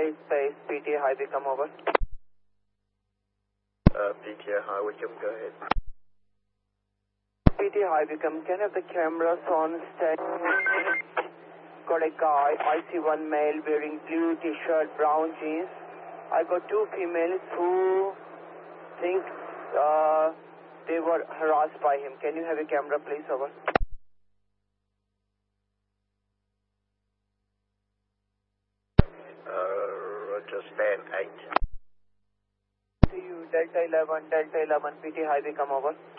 8 space, PT High Become over. PT High Become, go ahead. PT High Become, can I have the cameras on stand? Got a guy, I see one male wearing blue t-shirt, brown jeans. I got two females who think they were harassed by him. Can you have a camera, please, over? Roger, stand 8. To you, Delta 11, PT High Become over.